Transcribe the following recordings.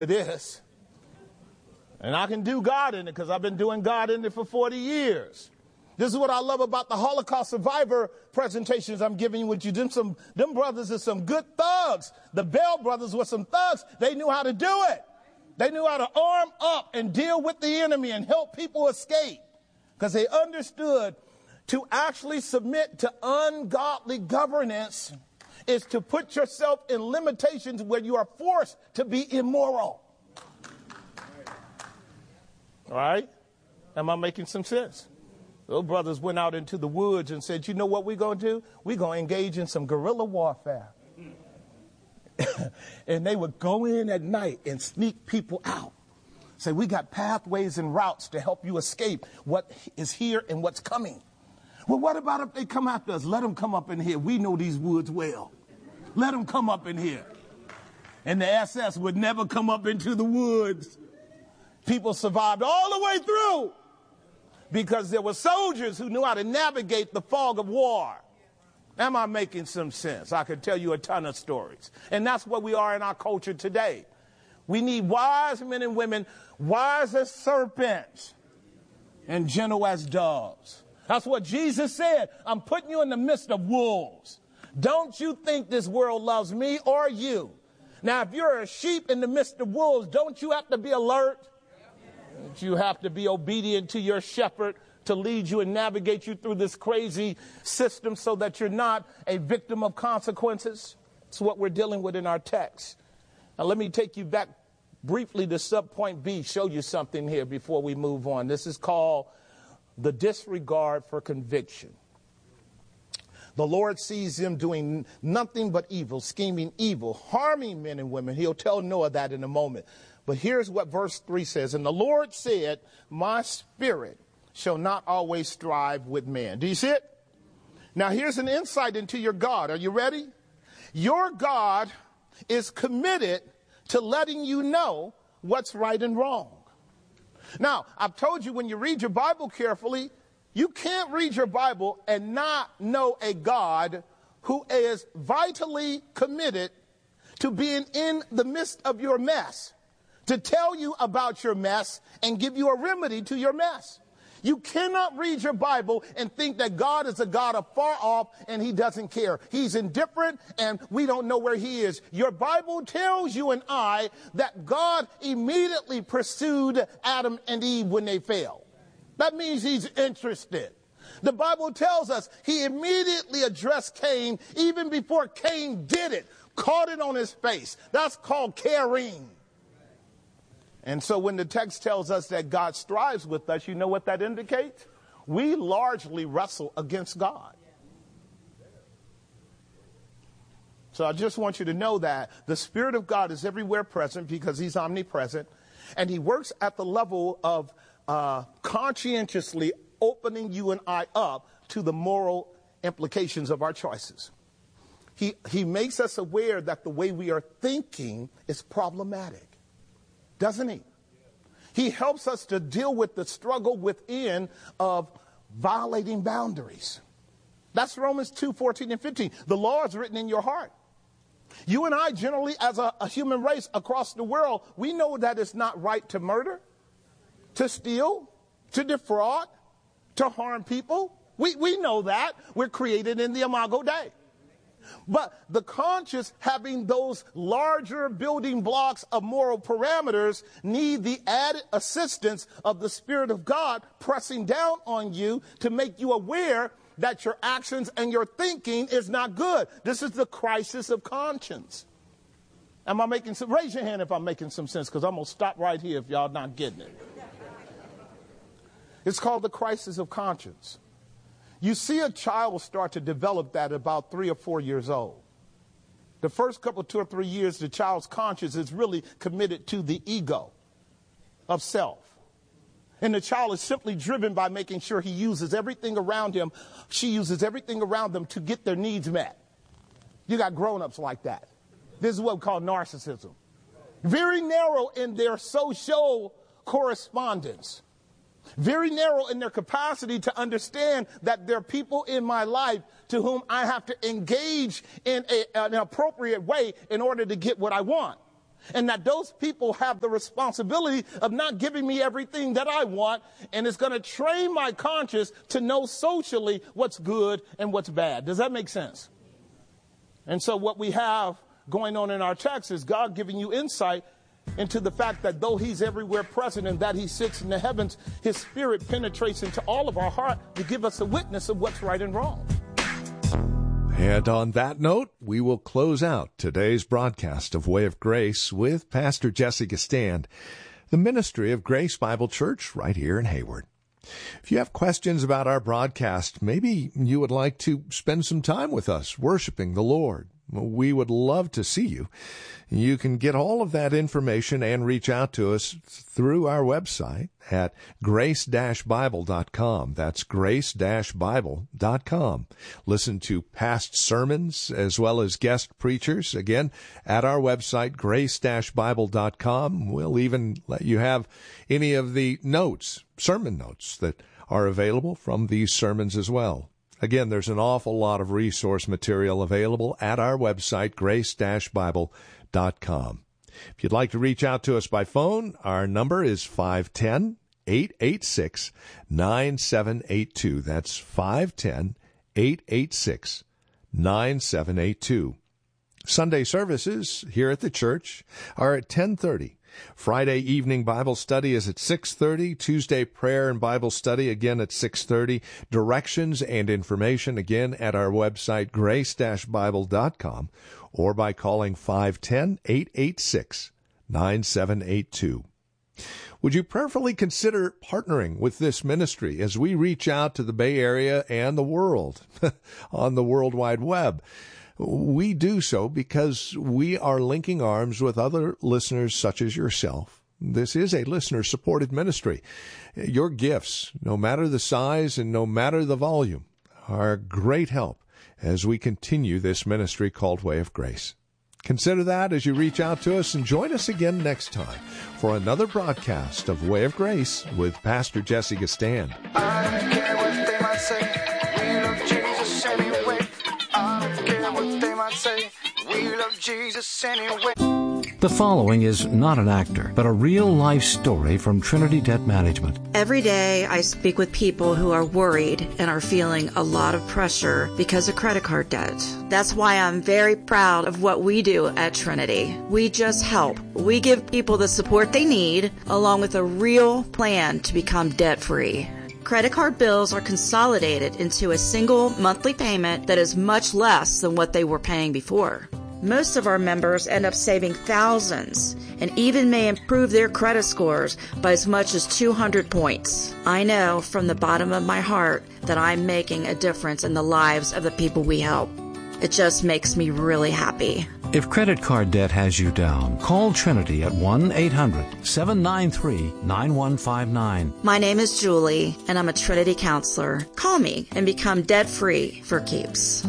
it is. And I can do God in it because I've been doing God in it for 40 years. This is what I love about the Holocaust survivor presentations I'm giving you with you. Them brothers are some good thugs. The Bell brothers were some thugs. They knew how to do it. They knew how to arm up and deal with the enemy and help people escape because they understood to actually submit to ungodly governance is to put yourself in limitations where you are forced to be immoral. All right? Am I making some sense? Those brothers went out into the woods and said, you know what we're going to do? We're going to engage in some guerrilla warfare. And they would go in at night and sneak people out. Say, we got pathways and routes to help you escape what is here and what's coming. Well, what about if they come after us? Let them come up in here. We know these woods well. Let them come up in here. And the SS would never come up into the woods. People survived all the way through because there were soldiers who knew how to navigate the fog of war. Am I making some sense? I could tell you a ton of stories. And that's what we are in our culture today. We need wise men and women, wise as serpents and gentle as doves. That's what Jesus said. I'm putting you in the midst of wolves. Don't you think this world loves me or you? Now, if you're a sheep in the midst of wolves, don't you have to be alert? Don't you have to be obedient to your shepherd to lead you and navigate you through this crazy system so that you're not a victim of consequences? That's what we're dealing with in our text. Now, let me take you back briefly to subpoint B, show you something here before we move on. This is called the disregard for conviction. The Lord sees them doing nothing but evil, scheming evil, harming men and women. He'll tell Noah that in a moment. But here's what verse 3 says. And the Lord said, my spirit shall not always strive with man. Do you see it? Now here's an insight into your God. Are you ready? Your God is committed to letting you know what's right and wrong. Now, I've told you when you read your Bible carefully, you can't read your Bible and not know a God who is vitally committed to being in the midst of your mess, to tell you about your mess and give you a remedy to your mess. You cannot read your Bible and think that God is a God afar off and he doesn't care. He's indifferent and we don't know where he is. Your Bible tells you and I that God immediately pursued Adam and Eve when they fell. That means he's interested. The Bible tells us he immediately addressed Cain even before Cain did it, caught it on his face. That's called caring. And so when the text tells us that God strives with us, you know what that indicates? We largely wrestle against God. So I just want you to know that the Spirit of God is everywhere present because he's omnipresent. And he works at the level of conscientiously opening you and I up to the moral implications of our choices. He makes us aware that the way we are thinking is problematic. Doesn't he? He helps us to deal with the struggle within of violating boundaries. That's Romans 2:14 and 15. The law is written in your heart. You and I generally, as a human race across the world, we know that it's not right to murder, to steal, to defraud, to harm people. We know that. We're created in the Imago Dei. But the conscious, having those larger building blocks of moral parameters, need the added assistance of the Spirit of God pressing down on you to make you aware that your actions and your thinking is not good. This is the crisis of conscience. Am I making some? Raise your hand if I'm making some sense, because I'm going to stop right here if y'all not getting it. It's called the crisis of conscience. You see a child start to develop that at about 3 or 4 years old. The first couple, 2 or 3 years, the child's conscience is really committed to the ego of self. And the child is simply driven by making sure he uses everything around him, she uses everything around them to get their needs met. You got grown-ups like that. This is what we call narcissism. Very narrow in their social correspondence. Very narrow in their capacity to understand that there are people in my life to whom I have to engage in an appropriate way in order to get what I want. And that those people have the responsibility of not giving me everything that I want, and it's going to train my conscience to know socially what's good and what's bad. Does that make sense? And so what we have going on in our text is God giving you insight into the fact that though he's everywhere present and that he sits in the heavens, his spirit penetrates into all of our heart to give us a witness of what's right and wrong. And on that note, we will close out today's broadcast of Way of Grace with Pastor Jesse Gistand, the ministry of Grace Bible Church right here in Hayward. If you have questions about our broadcast, maybe you would like to spend some time with us worshiping the Lord, we would love to see you. You can get all of that information and reach out to us through our website at grace-bible.com. That's grace-bible.com. Listen to past sermons as well as guest preachers, again, at our website, grace-bible.com. We'll even let you have any of the notes, sermon notes, that are available from these sermons as well. Again, there's an awful lot of resource material available at our website, grace-bible.com. If you'd like to reach out to us by phone, our number is 510-886-9782. That's 510-886-9782. Sunday services here at the church are at 10:30. Friday evening Bible study is at 6:30. Tuesday prayer and Bible study again at 6:30. Directions and information again at our website, grace-bible.com, or by calling 510-886-9782. Would you prayerfully consider partnering with this ministry as we reach out to the Bay Area and the world on the World Wide Web? We do so because we are linking arms with other listeners such as yourself. This is a listener-supported ministry. Your gifts, no matter the size and no matter the volume, are great help as we continue this ministry called Way of Grace. Consider that as you reach out to us, and join us again next time for another broadcast of Way of Grace with Pastor Jesse Gistand. I don't care what they might say. We love Jesus anyway. I don't care what they might say. We love Jesus anyway. The following is not an actor, but a real-life story from Trinity Debt Management. Every day I speak with people who are worried and are feeling a lot of pressure because of credit card debt. That's why I'm very proud of what we do at Trinity. We just help. We give people the support they need, along with a real plan to become debt-free. Credit card bills are consolidated into a single monthly payment that is much less than what they were paying before. Most of our members end up saving thousands and even may improve their credit scores by as much as 200 points. I know from the bottom of my heart that I'm making a difference in the lives of the people we help. It just makes me really happy. If credit card debt has you down, call Trinity at 1-800-793-9159. My name is Julie, and I'm a Trinity counselor. Call me and become debt-free for keeps.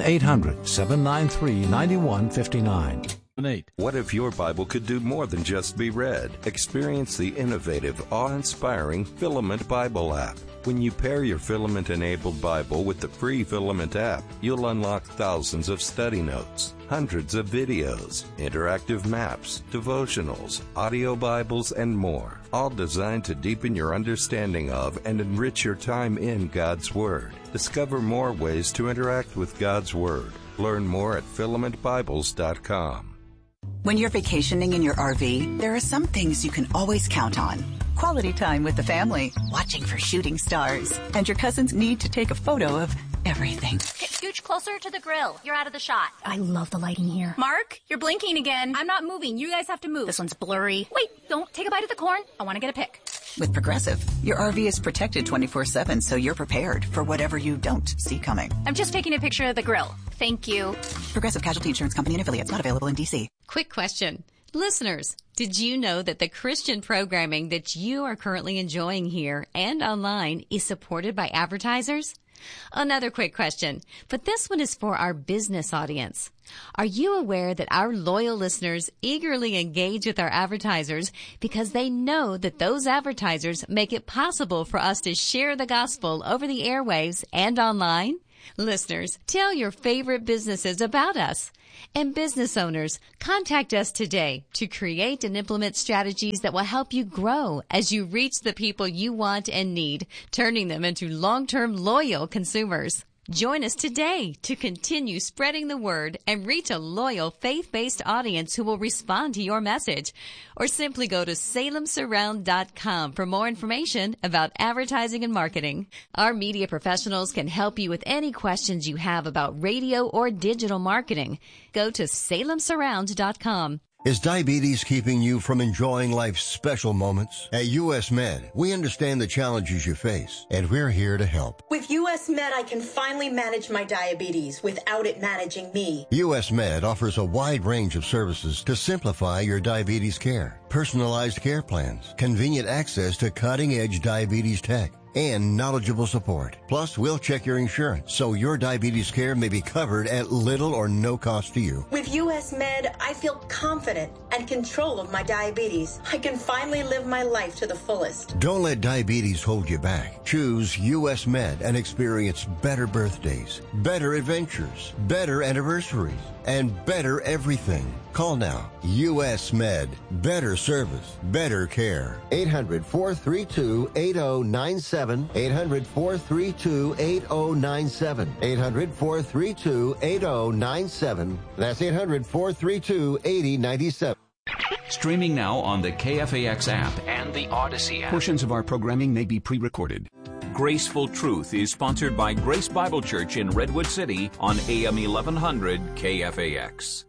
1-800-793-9159. What if your Bible could do more than just be read? Experience the innovative, awe-inspiring Filament Bible app. When you pair your Filament-enabled Bible with the free Filament app, you'll unlock thousands of study notes, hundreds of videos, interactive maps, devotionals, audio Bibles, and more, all designed to deepen your understanding of and enrich your time in God's Word. Discover more ways to interact with God's Word. Learn more at filamentbibles.com. When you're vacationing in your RV, there are some things you can always count on. Quality time with the family, watching for shooting stars, and your cousins need to take a photo of everything. Scooch closer to the grill. You're out of the shot. I love the lighting here. Mark, you're blinking again. I'm not moving. You guys have to move. This one's blurry. Wait, don't take a bite of the corn. I want to get a pic. With Progressive, your RV is protected 24/7, so you're prepared for whatever you don't see coming. I'm just taking a picture of the grill. Thank you. Progressive Casualty Insurance Company and affiliates, not available in D.C. Quick question. Listeners, did you know that the Christian programming that you are currently enjoying here and online is supported by advertisers? Another quick question, but this one is for our business audience. Are you aware that our loyal listeners eagerly engage with our advertisers because they know that those advertisers make it possible for us to share the gospel over the airwaves and online? Listeners, tell your favorite businesses about us. And business owners, contact us today to create and implement strategies that will help you grow as you reach the people you want and need, turning them into long-term loyal consumers. Join us today to continue spreading the word and reach a loyal faith-based audience who will respond to your message. Or simply go to salemsurround.com for more information about advertising and marketing. Our media professionals can help you with any questions you have about radio or digital marketing. Go to salemsurround.com. Is diabetes keeping you from enjoying life's special moments? At U.S. Med, we understand the challenges you face, and we're here to help. With U.S. Med, I can finally manage my diabetes without it managing me. U.S. Med offers a wide range of services to simplify your diabetes care. Personalized care plans, convenient access to cutting-edge diabetes tech, and knowledgeable support. Plus, we'll check your insurance so your diabetes care may be covered at little or no cost to you. With U.S. Med, I feel confident and control of my diabetes. I can finally live my life to the fullest. Don't let diabetes hold you back. Choose U.S. Med and experience better birthdays, better adventures, better anniversaries, and better everything. Call now. U.S. Med. Better service. Better care. 800-432-8097. 800-432-8097. 800-432-8097. That's 800-432-8097. Streaming now on the KFAX app and the Odyssey app. Portions of our programming may be pre-recorded. Graceful Truth is sponsored by Grace Bible Church in Redwood City on AM 1100 KFAX.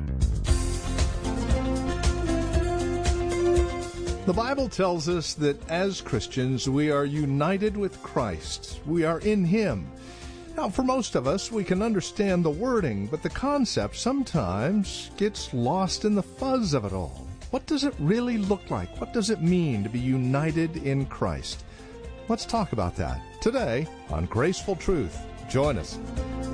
The Bible tells us that as Christians, we are united with Christ. We are in Him. Now, for most of us, we can understand the wording, but the concept sometimes gets lost in the fuzz of it all. What does it really look like? What does it mean to be united in Christ? Let's talk about that today on Graceful Truth. Join us.